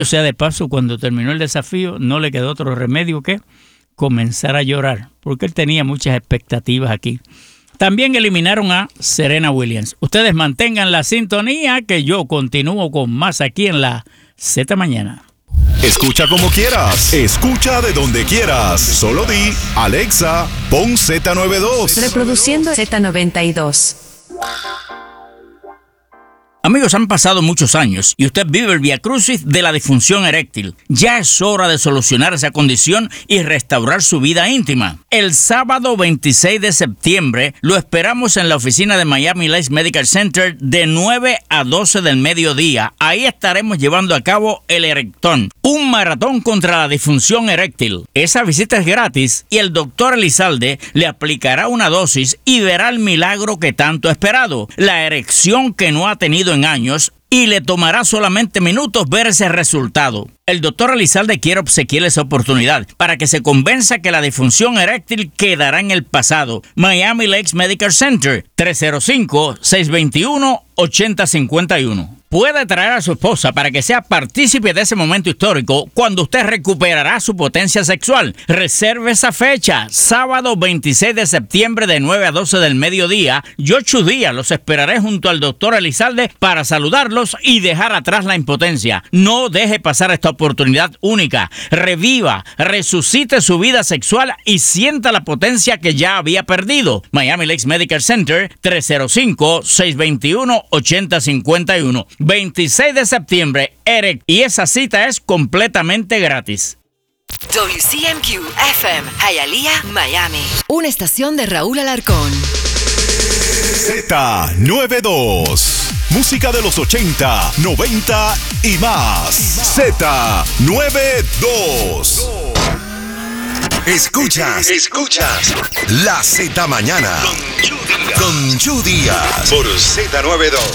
O sea, de paso, cuando terminó el desafío, no le quedó otro remedio que comenzar a llorar, porque él tenía muchas expectativas aquí. También eliminaron a Serena Williams. Ustedes mantengan la sintonía, que yo continúo con más aquí en la Z Mañana. Escucha como quieras, escucha de donde quieras. Solo di, Alexa, pon Z92. Reproduciendo Z92. Amigos, han pasado muchos años y usted vive el viacrucis de la disfunción eréctil. Ya es hora de solucionar esa condición y restaurar su vida íntima. El sábado 26 de septiembre lo esperamos en la oficina de Miami Lakes Medical Center de 9 a 12 del mediodía. Ahí estaremos llevando a cabo el Erectón, un maratón contra la disfunción eréctil. Esa visita es gratis y el doctor Elizalde le aplicará una dosis y verá el milagro que tanto ha esperado, la erección que no ha tenido en años, y le tomará solamente minutos ver ese resultado. El doctor Elizalde quiere obsequiarle esa oportunidad para que se convenza que la disfunción eréctil quedará en el pasado. Miami Lakes Medical Center, 305-621-8051. Puede traer a su esposa para que sea partícipe de ese momento histórico cuando usted recuperará su potencia sexual. Reserve esa fecha, sábado 26 de septiembre de 9 a 12 del mediodía. Yo, Chudía, los esperaré junto al doctor Elizalde para saludarlos y dejar atrás la impotencia. No deje pasar esta oportunidad única. Reviva, resucite su vida sexual y sienta la potencia que ya había perdido. Miami Lakes Medical Center, 305-621-8051. 26 de septiembre, Eric, y esa cita es completamente gratis. WCMQ FM, Hialeah, Miami. Una estación de Raúl Alarcón. Z92. Música de los 80, 90 y más. Z92. Escuchas La Z Mañana con Chu Díaz por Z92.